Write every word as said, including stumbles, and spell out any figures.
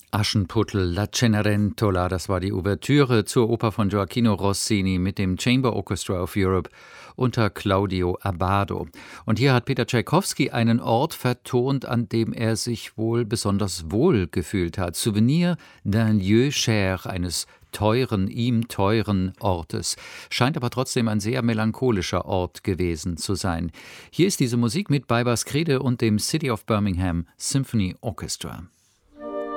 Aschenputtel, La Cenerentola, das war die Ouvertüre zur Oper von Gioachino Rossini mit dem Chamber Orchestra of Europe unter Claudio Abbado. Und hier hat Peter Tschaikowski einen Ort vertont, an dem er sich wohl besonders wohl gefühlt hat. Souvenir d'un lieu cher, eines teuren, ihm teuren Ortes. Scheint aber trotzdem ein sehr melancholischer Ort gewesen zu sein. Hier ist diese Musik mit Baibars Krede und dem City of Birmingham Symphony Orchestra.